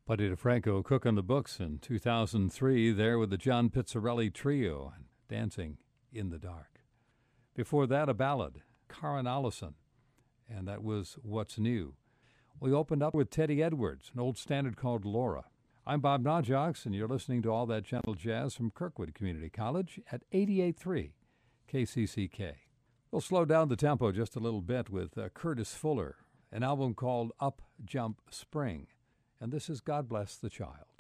Buddy DeFranco cooking the books in 2003 there with the John Pizzarelli Trio and Dancing in the Dark. Before that, a ballad, Karen Allison, and that was What's New. We opened up with Teddy Edwards, an old standard called Laura. I'm Bob Najox, and you're listening to All That Gentle Jazz from Kirkwood Community College at 88.3 KCCK. We'll slow down the tempo just a little bit with Curtis Fuller, an album called Up Jump Spring. And this is God Bless the Child.